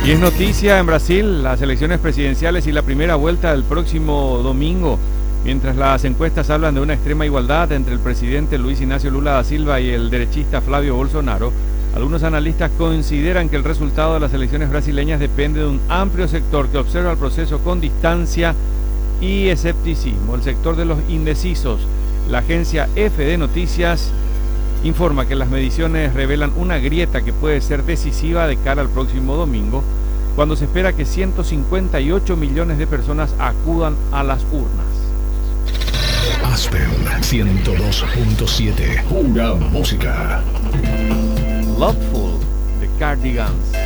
Y es noticia en Brasil las elecciones presidenciales y la primera vuelta del próximo domingo. Mientras las encuestas hablan de una extrema igualdad entre el presidente Luis Inácio Lula da Silva y el derechista Flavio Bolsonaro, algunos analistas consideran que el resultado de las elecciones brasileñas depende de un amplio sector que observa el proceso con distancia y escepticismo. El sector de los indecisos. La agencia F de Noticias informa que las mediciones revelan una grieta que puede ser decisiva de cara al próximo domingo, cuando se espera que 158 millones de personas acudan a las urnas. Aspen 102.7. Pura música. Loveful de Cardigans.